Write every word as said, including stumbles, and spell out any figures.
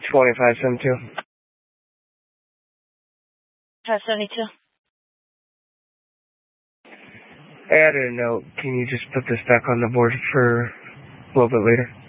twenty-five seventy-two. five seventy-two. I added a note. Can you just put this back on the board for a little bit later?